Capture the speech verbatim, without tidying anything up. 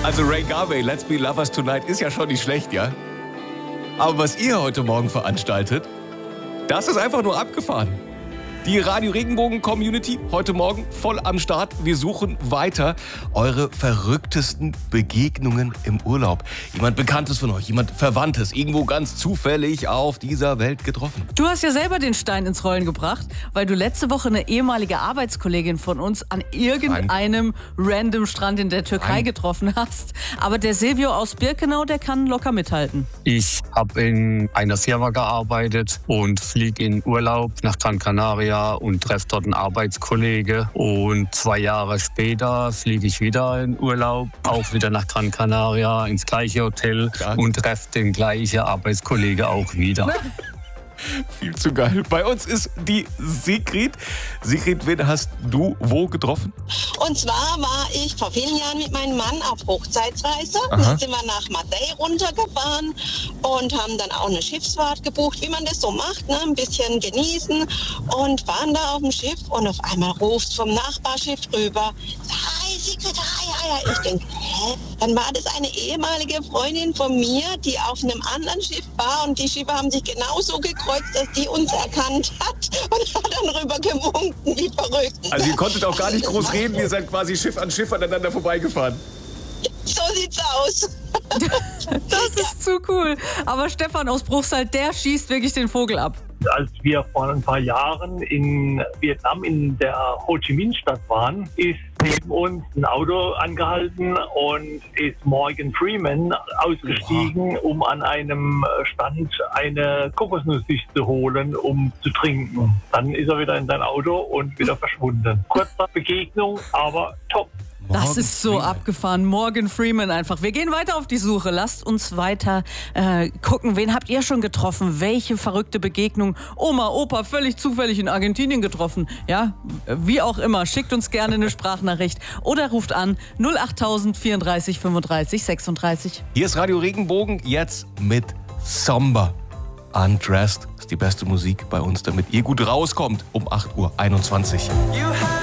Also Ray Garvey, Let's Be Lovers Tonight ist ja schon nicht schlecht, ja? Aber was ihr heute Morgen veranstaltet, das ist einfach nur abgefahren. Die Radio Regenbogen Community heute Morgen voll am Start. Wir suchen weiter eure verrücktesten Begegnungen im Urlaub. Jemand Bekanntes von euch, jemand Verwandtes, irgendwo ganz zufällig auf dieser Welt getroffen. Du hast ja selber den Stein ins Rollen gebracht, weil du letzte Woche eine ehemalige Arbeitskollegin von uns an irgendeinem random Strand in der Türkei Nein. getroffen hast. Aber der Silvio aus Birkenau, der kann locker mithalten. Ich habe in einer Firma gearbeitet und fliege in Urlaub nach Gran Canaria und treffe dort einen Arbeitskollege. Und zwei Jahre später fliege ich wieder in Urlaub, auch wieder nach Gran Canaria, ins gleiche Hotel Ja. und treffe den gleichen Arbeitskollege auch wieder. Viel zu geil. Bei uns ist die Sigrid. Sigrid, wen hast du wo getroffen? Und zwar war ich vor vielen Jahren mit meinem Mann auf Hochzeitsreise. Aha. Dann sind wir nach Marseille runtergefahren und haben dann auch eine Schiffsfahrt gebucht, wie man das so macht, ne? Ein bisschen genießen und waren da auf dem Schiff und auf einmal ruft vom Nachbarschiff rüber: Hi Sigrid, hi, hi, hi. Ich denke, hä? Dann war das eine ehemalige Freundin von mir, die auf einem anderen Schiff war und die Schiffe haben sich genauso gekreuzt, dass die uns erkannt hat und hat dann rüber gewunken, wie verrückt. Also ihr konntet auch gar nicht Also, groß das reden, ihr seid quasi Schiff an Schiff aneinander vorbeigefahren. So sieht's aus. Das ist zu cool. Aber Stefan aus Bruchsal, der schießt wirklich den Vogel ab. Als wir vor ein paar Jahren in Vietnam in der Ho Chi Minh Stadt waren, ist neben uns ein Auto angehalten und ist Morgan Freeman ausgestiegen, wow. um an einem Stand eine Kokosnuss sich zu holen, um zu trinken. Dann ist er wieder in sein Auto und wieder verschwunden. Kurze Begegnung, aber top. Das ist so abgefahren. Morgan Freeman einfach. Wir gehen weiter auf die Suche. Lasst uns weiter äh, gucken. Wen habt ihr schon getroffen? Welche verrückte Begegnung? Oma, Opa, völlig zufällig in Argentinien getroffen. Ja, wie auch immer. Schickt uns gerne eine Sprachnachricht oder ruft an null achttausend vierunddreißig fünfunddreißig sechsunddreißig. Hier ist Radio Regenbogen, jetzt mit Somber. Undressed ist die beste Musik bei uns, damit ihr gut rauskommt um acht Uhr einundzwanzig.